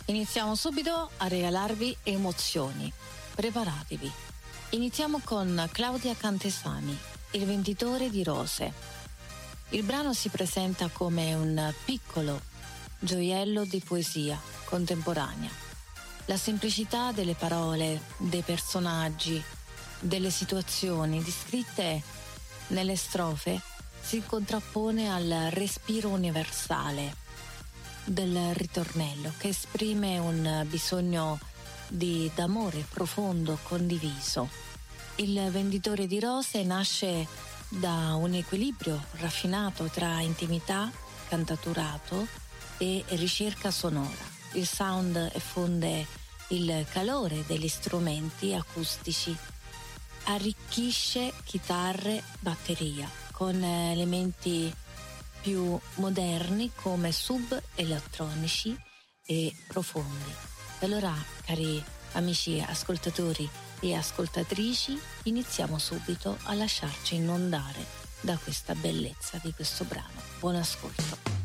Iniziamo subito a regalarvi emozioni. Preparatevi. Iniziamo con Claudia Cantesani, Il venditore di rose. Il brano si presenta come un piccolo gioiello di poesia contemporanea. La semplicità delle parole, dei personaggi, delle situazioni descritte nelle strofe si contrappone al respiro universale del ritornello, che esprime un bisogno d'amore profondo, condiviso. Il venditore di rose nasce da un equilibrio raffinato tra intimità, cantauturato e ricerca sonora. Il sound effonde il calore degli strumenti acustici, arricchisce chitarre, batteria con elementi più moderni come sub-elettronici e profondi. Allora, cari amici ascoltatori e ascoltatrici, iniziamo subito a lasciarci inondare da questa bellezza di questo brano. Buon ascolto.